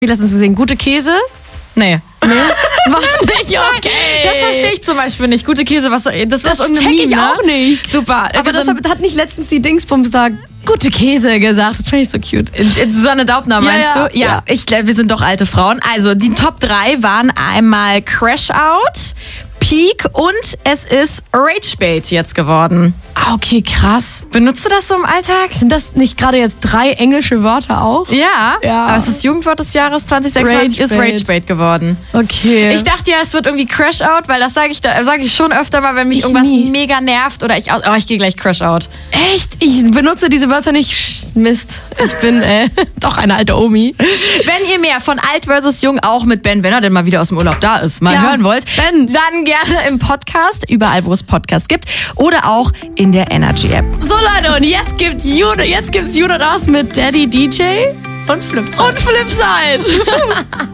letztens gesehen. Gute Käse? Nee. War nicht okay. Das verstehe ich zum Beispiel nicht. Gute Käse, das Das ist check irgendein ich Meme, auch nicht. Super. Aber das hat nicht letztens die Dingsbums da gute Käse gesagt. Das fand ich so cute. Susanne Daubner meinst Ja, du? ja. Ja, ich glaube, wir sind doch alte Frauen. Also die Top 3 waren einmal Crash Out, Peak und es ist Rage Bait jetzt geworden. Ah, okay, krass. Benutzt du das so im Alltag? Sind das nicht gerade jetzt 3 englische Wörter auch? Ja, Ja. aber es ist Jugendwort des Jahres 2026 ist Ragebait. Rage Bait geworden. Okay. Ich dachte ja, es wird irgendwie Crash Out, weil das sage ich schon öfter mal, wenn mich Ich irgendwas nie. mega nervt oder ich gehe gleich Crash Out. Echt? Ich benutze diese Wörter nicht. Mist. Ich bin doch eine alte Omi. Wenn ihr mehr von Alt versus Jung auch mit Ben, wenn er denn mal wieder aus dem Urlaub da ist, mal Ja, hören wollt, Ben. dann gerne im Podcast, überall wo es Podcasts gibt oder auch in der Energy App. So Leute, und jetzt gibt's You Not Us mit Daddy DJ Und Flips. und Flipside.